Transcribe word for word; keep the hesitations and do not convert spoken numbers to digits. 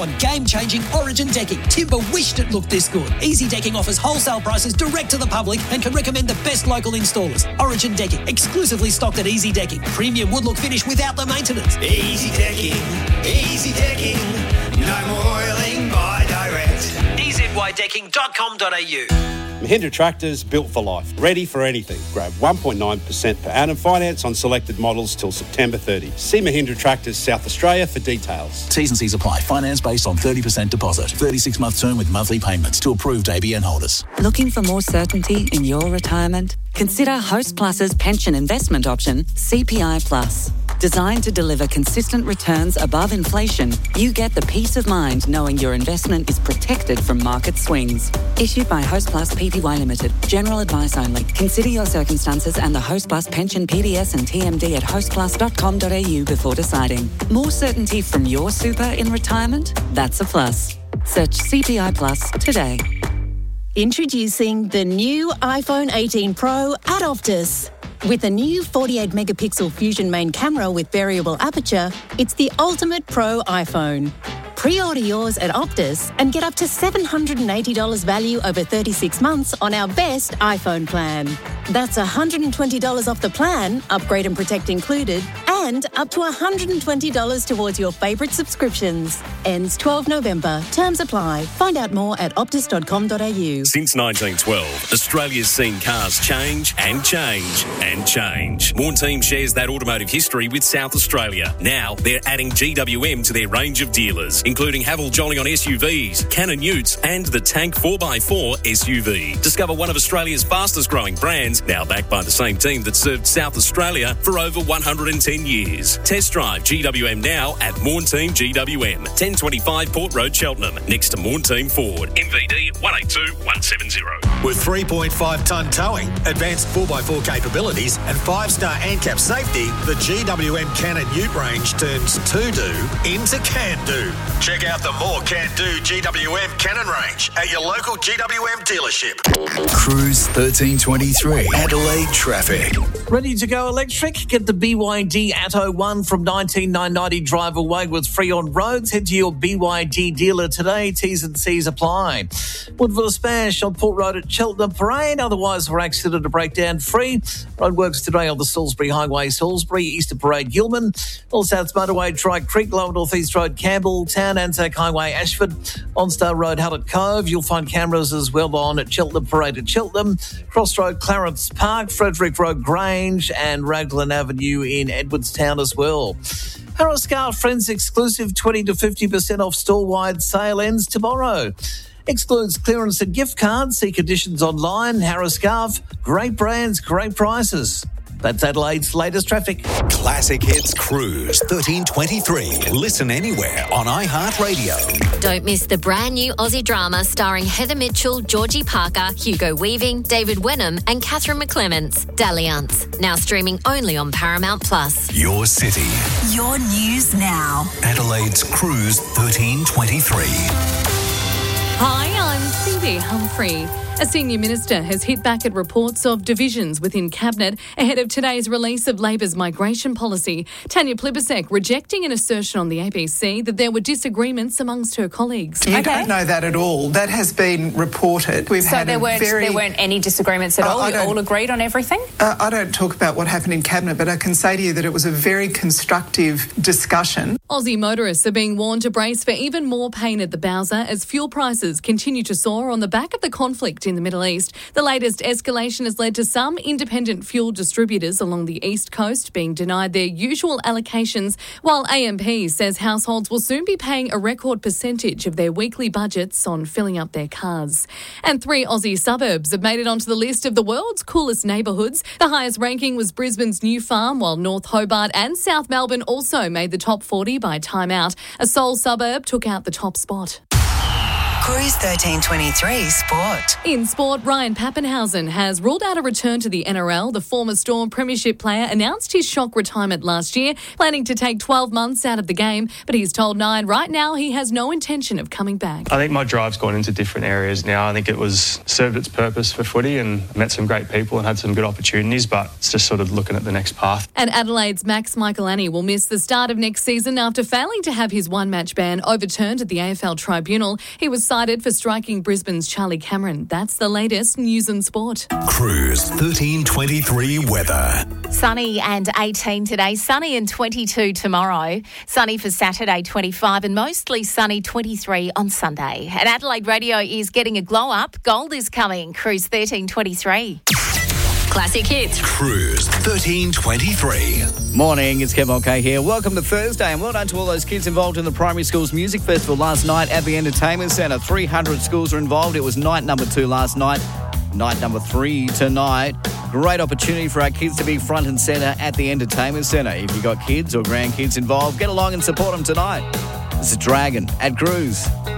on game-changing Origin decking. Timber wished it looked this good. Easy Decking offers wholesale prices direct to the public and can recommend the best local installers. Origin Decking, exclusively stocked at Easy Decking. Premium wood look finish without the maintenance. Easy Decking, Easy Decking, no more oiling by direct. e z y decking dot com dot a u. Mahindra Tractors, built for life, ready for anything. Grab one point nine percent per annum finance on selected models till September thirtieth. See Mahindra Tractors South Australia for details. T's and C's apply. Finance based on thirty percent deposit. thirty-six month term with monthly payments to approved A B N holders. Looking for more certainty in your retirement? Consider Host Plus's pension investment option, C P I Plus. Designed to deliver consistent returns above inflation, you get the peace of mind knowing your investment is protected from market swings. Issued by Host Plus Pty Limited. General advice only. Consider your circumstances and the Host Plus pension P D S and T M D at host plus dot com dot a u before deciding. More certainty from your super in retirement? That's a plus. Search C P I Plus today. Introducing the new iPhone eighteen Pro at Optus. With a new forty-eight megapixel Fusion main camera with variable aperture, it's the ultimate pro iPhone. Pre-order yours at Optus and get up to seven hundred eighty dollars value over thirty-six months on our best iPhone plan. That's one hundred twenty dollars off the plan, upgrade and protect included, and up to one hundred twenty dollars towards your favourite subscriptions. Ends twelfth November. Terms apply. Find out more at optus dot com dot a u. Since nineteen twelve, Australia's seen cars change and change and change. Morn Team shares that automotive history with South Australia. Now they're adding G W M to their range of dealers, including Haval Jolly on S U Vs, Cannon Utes and the Tank four by four S U V. Discover one of Australia's fastest growing brands, now backed by the same team that served South Australia for over one hundred ten years. Test drive G W M now at Morn Team G W M, ten twenty-five Port Road, Cheltenham, next to Morn Team Ford. M V D one eight two one seven zero. With three point five tonne towing, advanced four by four capabilities and five star ANCAP safety, the G W M Cannon Ute range turns to-do into can-do. Check out the more can-do G W M Cannon range at your local G W M dealership. Cruise thirteen twenty-three. Adelaide traffic. Ready to go electric? Get the B Y D Atto one from nineteen nine ninety drive away with free on roads. Head to your B Y D dealer today. T's and C's apply. Woodville Smash on Port Road at Cheltenham Parade. Otherwise, for accident to breakdown free. Roadworks today on the Salisbury Highway, Salisbury, Easter Parade, Gilman. All South Motorway, Tri Creek, Lower North East Road, Campbell, Town, Anzac Highway, Ashford. Onstar Road, Hallett Cove. You'll find cameras as well on at Cheltenham Parade at Cheltenham. Crossroad, Clarence Park, Frederick Road, Grange, and Raglan Avenue in Edwardstown as well. Harriscarf Friends exclusive twenty to fifty percent off store-wide sale ends tomorrow. Excludes clearance and gift cards. See conditions online. Harriscarf, great brands, great prices. That's Adelaide's latest traffic. Classic Hits Cruise thirteen twenty-three. Listen anywhere on iHeartRadio. Don't miss the brand new Aussie drama starring Heather Mitchell, Georgie Parker, Hugo Weaving, David Wenham and Catherine McClements, Dalliance. Now streaming only on Paramount Plus. Your city. Your news now. Adelaide's Cruise thirteen twenty-three. Hi, I'm Cindy Humphrey. A senior minister has hit back at reports of divisions within Cabinet ahead of today's release of Labor's migration policy. Tanya Plibersek rejecting an assertion on the A B C that there were disagreements amongst her colleagues. You okay. don't know that at all. That has been reported. We've so had there a weren't very, there weren't any disagreements at uh, all. You all agreed on everything. Uh, I don't talk about what happened in Cabinet, but I can say to you that it was a very constructive discussion. Aussie motorists are being warned to brace for even more pain at the Bowser as fuel prices continue to soar on the back of the conflict in the Middle East. The latest escalation has led to some independent fuel distributors along the East Coast being denied their usual allocations, while A M P says households will soon be paying a record percentage of their weekly budgets on filling up their cars. And three Aussie suburbs have made it onto the list of the world's coolest neighbourhoods. The highest ranking was Brisbane's New Farm, while North Hobart and South Melbourne also made the top forty by Time Out. A Seoul suburb took out the top spot. Cruise thirteen twenty-three Sport. In sport, Ryan Pappenhausen has ruled out a return to the N R L. The former Storm Premiership player announced his shock retirement last year, planning to take twelve months out of the game, but he's told Nine right now he has no intention of coming back. I think my drive's gone into different areas now. I think it was served its purpose for footy and met some great people and had some good opportunities, but it's just sort of looking at the next path. And Adelaide's Max Michelani will miss the start of next season after failing to have his one-match ban overturned at the A F L Tribunal. He was cited for striking Brisbane's Charlie Cameron. That's the latest news and sport. Cruise thirteen twenty-three weather. Sunny and eighteen today, sunny and twenty-two tomorrow, sunny for Saturday twenty-five and mostly sunny twenty-three on Sunday. And Adelaide Radio is getting a glow up. Gold is coming. Cruise thirteen twenty-three. Classic hits. Cruise thirteen twenty-three. Morning, it's Kev Okay here. Welcome to Thursday and well done to all those kids involved in the Primary Schools Music Festival last night at the Entertainment Centre. three hundred schools are involved. It was night number two last night, night number three tonight. Great opportunity for our kids to be front and centre at the Entertainment Centre. If you've got kids or grandkids involved, get along and support them tonight. This is Dragon at Cruise.